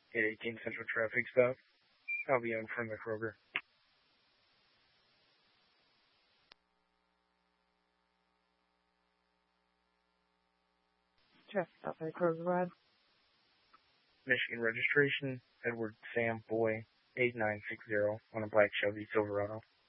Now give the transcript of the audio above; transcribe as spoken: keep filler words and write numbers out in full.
eight eighteen Central Traffic Stop. I'll be in front of the Kroger. Traffic stop by Kroger Rod. Michigan registration, Edward Sam Boy, eight nine six zero on a black Chevy Silverado.